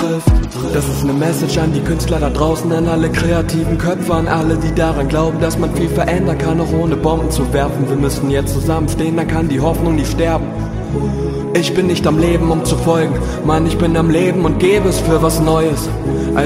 trifft. Das ist eine Message an die Künstler da draußen, an alle kreativen Köpfe, an alle, die daran glauben, dass man viel verändern kann, auch ohne Bomben zu werfen. Wir müssen jetzt zusammenstehen, dann kann die Hoffnung nicht sterben. Ich bin nicht am Leben, um zu folgen, Mann, ich bin am Leben und gebe es für was Neues.